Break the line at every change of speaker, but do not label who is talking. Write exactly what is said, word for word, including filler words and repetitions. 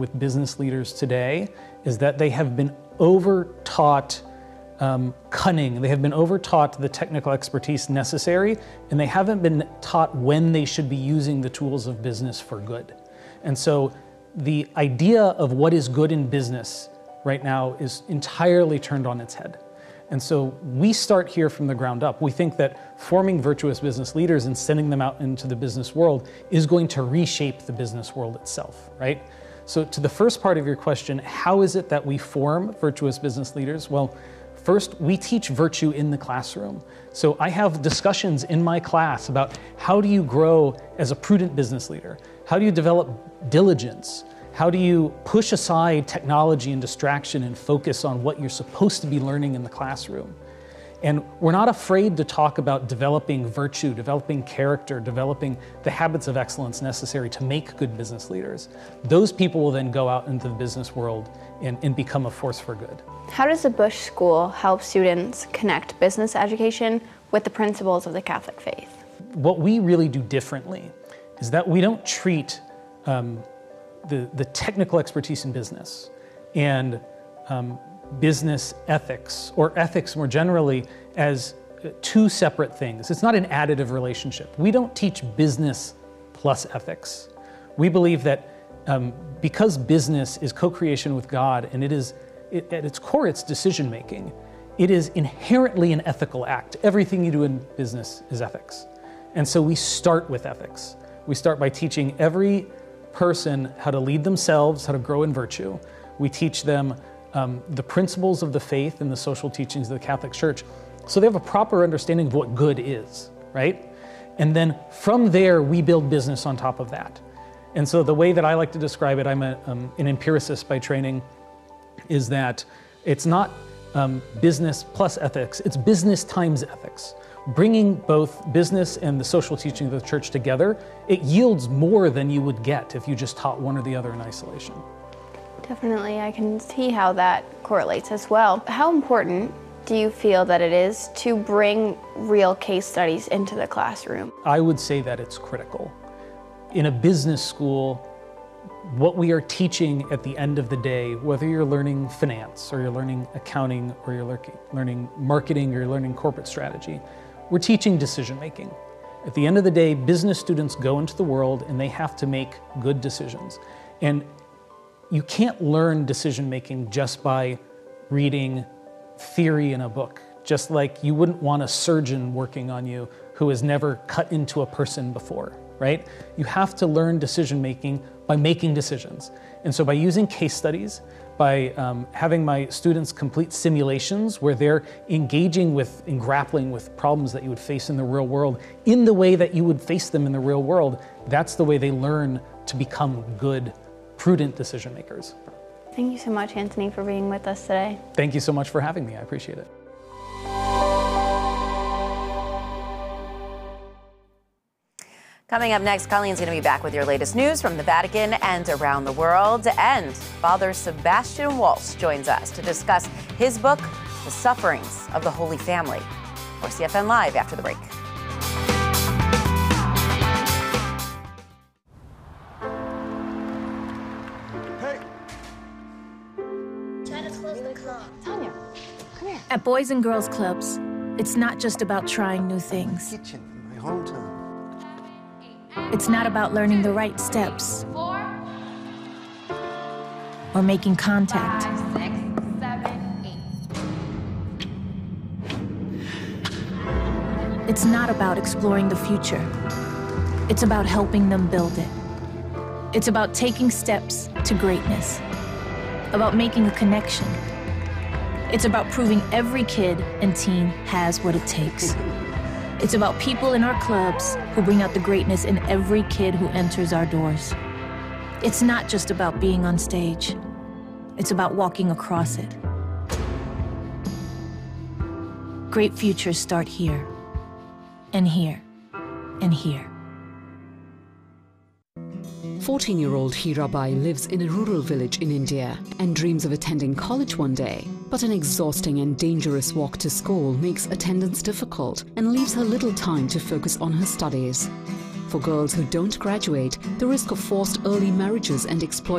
with business leaders today is that they have been over-taught um, cunning, they have been over-taught the technical expertise necessary, and they haven't been taught when they should be using the tools of business for good. And so the idea of what is good in business right now is entirely turned on its head. And so we start here from the ground up. We think that forming virtuous business leaders and sending them out into the business world is going to reshape the business world itself, right? So to the first part of your question, how is it that we form virtuous business leaders? Well, first, we teach virtue in the classroom. So I have discussions in my class about how do you grow as a prudent business leader? How do you develop diligence? How do you push aside technology and distraction and focus on what you're supposed to be learning in the classroom? And we're not afraid to talk about developing virtue, developing character, developing the habits of excellence necessary to make good business leaders. Those people will then go out into the business world and, and become a force for good.
How does the Bush School help students connect business education with the principles of the Catholic faith?
What we really do differently is that we don't treat um, the, the technical expertise in business and um, business ethics, or ethics more generally, as two separate things. It's not an additive relationship. We don't teach business plus ethics. We believe that um, because business is co-creation with God, and it is, it, at its core, it's decision-making, it is inherently an ethical act. Everything you do in business is ethics. And so we start with ethics. We start by teaching every person how to lead themselves, how to grow in virtue. We teach them um, the principles of the faith and the social teachings of the Catholic Church, so they have a proper understanding of what good is, right? And then from there, we build business on top of that. And so the way that I like to describe it, I'm a, um, an empiricist by training, is that it's not um, business plus ethics, it's business times ethics. Bringing both business and the social teaching of the church together, it yields more than you would get if you just taught one or the other in isolation.
Definitely, I can see how that correlates as well. How important do you feel that it is to bring real case studies into the classroom?
I would say that it's critical. In a business school, what we are teaching at the end of the day, whether you're learning finance or you're learning accounting or you're learning marketing or you're learning corporate strategy, we're teaching decision making. At the end of the day, business students go into the world and they have to make good decisions. And you can't learn decision making just by reading theory in a book, just like you wouldn't want a surgeon working on you who has never cut into a person before, right? You have to learn decision making by making decisions. And so by using case studies, by um, having my students complete simulations where they're engaging with and grappling with problems that you would face in the real world in the way that you would face them in the real world, that's the way they learn to become good, prudent decision makers.
Thank you so much, Anthony, for being with us today.
Thank you so much for having me. I appreciate it.
Coming up next, Colleen's going to be back with your latest news from the Vatican and around the world. And Father Sebastian Walsh joins us to discuss his book, The Sufferings of the Holy Family. More C F N Live after the break.
Hey! Try to close the club.
Tanya, come here. At Boys and Girls Clubs, it's not just about trying new things.
Kitchen in my hometown.
It's not about learning the right steps
Four,
or making contact.
five, six, seven, eight.
It's not about exploring the future. It's about helping them build it. It's about taking steps to greatness, about making a connection. It's about proving every kid and teen has what it takes. It's about people in our clubs who bring out the greatness in every kid who enters our doors. It's not just about being on stage. It's about walking across it. Great futures start here, and here, and here.
fourteen-year-old Hirabai lives in a rural village in India and dreams of attending college one day. But an exhausting and dangerous walk to school makes attendance difficult and leaves her little time to focus on her studies. For girls who don't graduate, the risk of forced early marriages and exploitation